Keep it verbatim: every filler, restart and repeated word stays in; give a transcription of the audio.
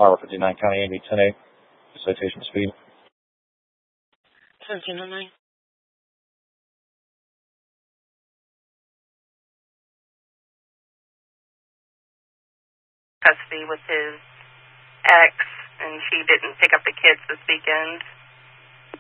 Highway fifty-nine, County Indy ten eight, citation speed. seventeen oh nine. Custody with his ex, and she didn't pick up the kids this weekend.